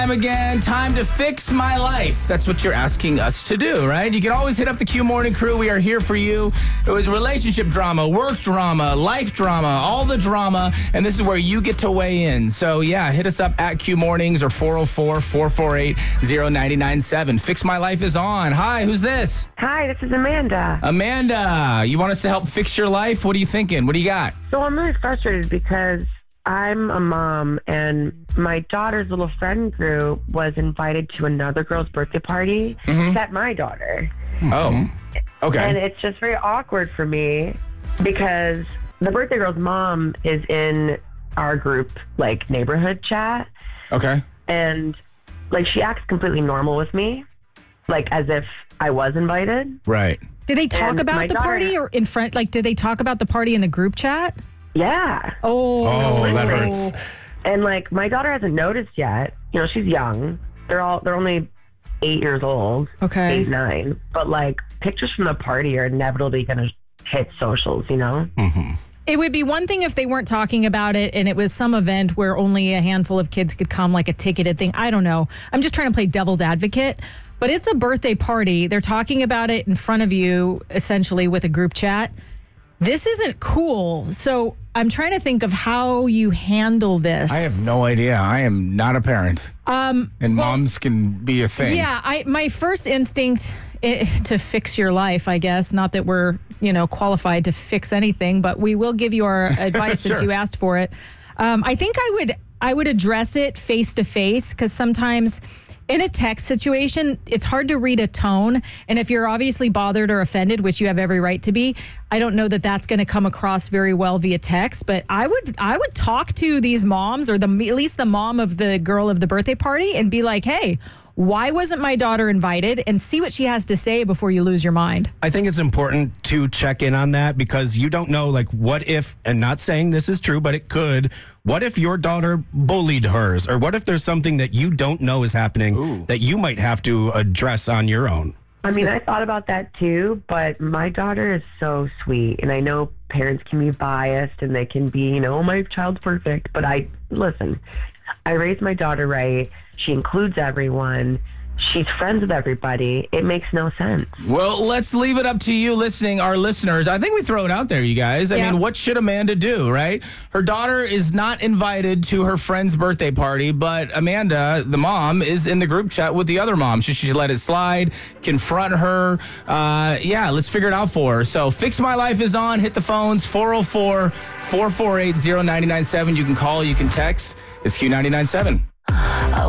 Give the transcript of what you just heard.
Again, time to fix my life. That's what you're asking us to do, right? You can always hit up the Q Morning Crew. We are here for you. With relationship drama, work drama, life drama, all the drama, and this is where you get to weigh in. So, yeah, hit us up at Q Mornings or 404-448-0997. Fix My Life is on. Hi, who's this? Hi, this is Amanda. Amanda, you want us to help fix your life? What are you thinking? What do you got? So I'm really frustrated because I'm a mom and my daughter's little friend group was invited to another girl's birthday party except my daughter. Oh, okay. And it's just very awkward for me because the birthday girl's mom is in our group, like, neighborhood chat. Okay. And, like, she acts completely normal with me, like, as if I was invited. Right. Did they talk And about my the daughter- party or in front? Like, did they talk about the party in the group chat? Yeah. Oh, that hurts. And, like, my daughter hasn't noticed yet. You know, she's young. They're only 8 years old. Okay. 8, 9. But, like, pictures from the party are inevitably going to hit socials, you know? It would be one thing if they weren't talking about it and it was some event where only a handful of kids could come, like a ticketed thing. I don't know. I'm just trying to play devil's advocate. But it's a birthday party. They're talking about it in front of you, essentially, with a group chat. This isn't cool. So I'm trying to think of how you handle this. I have no idea. I am not a parent. And moms can be a thing. Yeah, my first instinct to fix your life, I guess, not that we're, qualified to fix anything, but we will give you our advice since Sure. you asked for it. I think I would address it face to face because sometimes in a text situation, it's hard to read a tone. And if you're obviously bothered or offended, which you have every right to be, I don't know that that's going to come across very well via text. But I would talk to these moms or at least the mom of the girl of the birthday party and be like, hey, why wasn't my daughter invited? And see what she has to say before you lose your mind. I think it's important to check in on that because you don't know, like, what if, and not saying this is true, but it could, what if your daughter bullied hers? Or what if there's something that you don't know is happening that you might have to address on your own? I mean, I thought about that too, but my daughter is so sweet. And I know parents can be biased and they can be, oh, my child's perfect. But listen, I raised my daughter right. She includes everyone. She's friends with everybody. It makes no sense. Well, let's leave it up to you our listeners. I think we throw it out there, you guys. I mean, what should Amanda do, right? Her daughter is not invited to her friend's birthday party, but Amanda, the mom, is in the group chat with the other mom. Should she let it slide, confront her? Let's figure it out for her. So Fix My Life is on. Hit the phones, 404-448-0997. You can call, you can text. It's Q997.